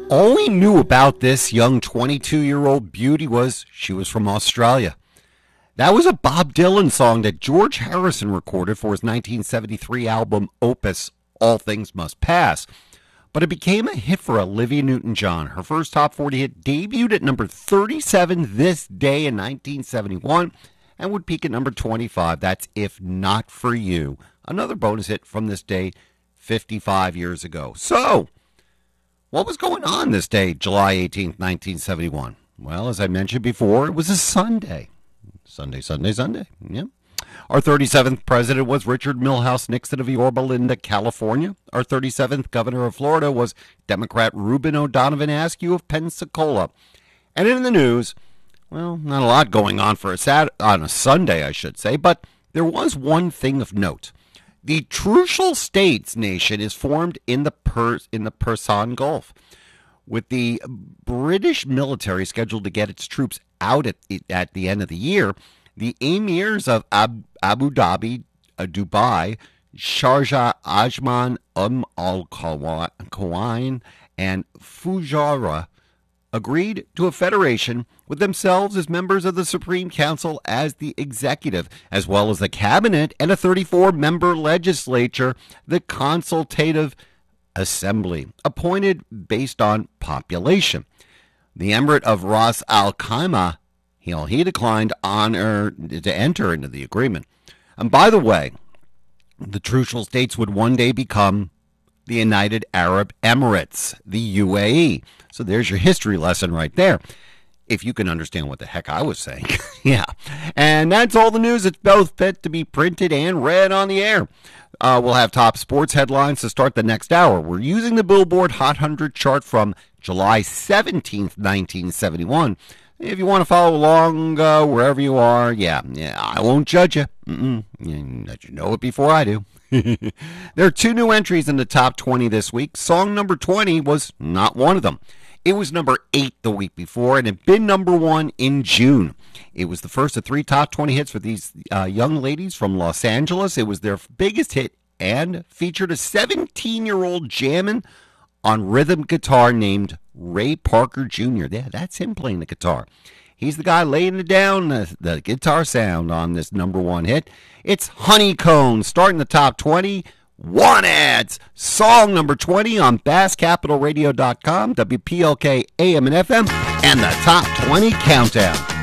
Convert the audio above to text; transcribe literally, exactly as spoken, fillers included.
All we knew about this young twenty-two-year-old beauty was she was from Australia. That was a Bob Dylan song that George Harrison recorded for his nineteen seventy-three album Opus, All Things Must Pass. But it became a hit for Olivia Newton-John. Her first top forty hit debuted at number thirty-seven this day in nineteen seventy-one and would peak at number twenty-five. That's If Not For You, another bonus hit from this day fifty-five years ago. So, what was going on this day, July eighteenth, nineteen seventy-one? Well, as I mentioned before, it was a Sunday. Sunday, Sunday, Sunday. Yeah. Our thirty-seventh president was Richard Milhouse Nixon of Yorba Linda, California. Our thirty-seventh governor of Florida was Democrat Reuben O'Donovan Askew of Pensacola. And in the news, well, not a lot going on for a Sat- on a Sunday, I should say, but there was one thing of note. The Trucial States nation is formed in the per- in the Persian Gulf, with the British military scheduled to get its troops out at, at the end of the year. The emirs of Ab- Abu Dhabi, uh, Dubai, Sharjah, Ajman, Umm al-Quwain, and Fujairah agreed to a federation with themselves as members of the Supreme Council as the executive, as well as the cabinet and a thirty-four member legislature, the Consultative Assembly, appointed based on population. The Emirate of Ras Al Khaimah, you know, he declined honor to enter into the agreement. And by the way, the Trucial States would one day become the United Arab Emirates, the U A E. So there's your history lesson right there, if you can understand what the heck I was saying. Yeah. And that's all the news that's both fit to be printed and read on the air. Uh, we'll have top sports headlines to start the next hour. We're using the Billboard Hot one hundred chart from July seventeenth, nineteen seventy-one. If you want to follow along uh, wherever you are, yeah, yeah, I won't judge you. Mm-mm. You let you know it before I do. There are two new entries in the top twenty this week. Song number twenty was not one of them. It was number eight the week before and had been number one in June. It was the first of three top twenty hits for these uh, young ladies from Los Angeles. It was their biggest hit and featured a seventeen-year-old jamming on rhythm guitar named Ray Parker Junior Yeah, that's him playing the guitar. He's the guy laying it down, the, the guitar sound on this number one hit. It's Honeycomb, starting the top twenty. One ads, song number twenty on bass capital radio dot com, W P L K A M and F M, and the top twenty countdown.